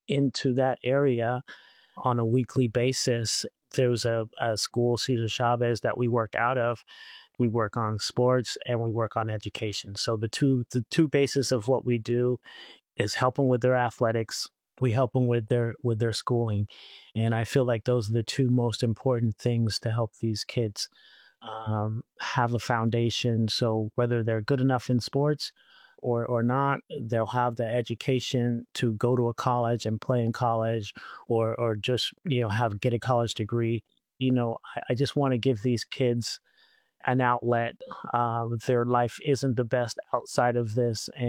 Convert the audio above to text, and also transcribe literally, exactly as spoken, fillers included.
into that area on a weekly basis. There's a, a school, Cesar Chavez, that we work out of. We work on sports and we work on education. So the two the two bases of what we do is help them with their athletics. We help them with their with their schooling, and I feel like those are the two most important things to help these kids um, have a foundation. So whether they're good enough in sports or or not, they'll have the education to go to a college and play in college, or or just you know have get a college degree. You know, I, I just want to give these kids an outlet. Uh, their life isn't the best outside of this,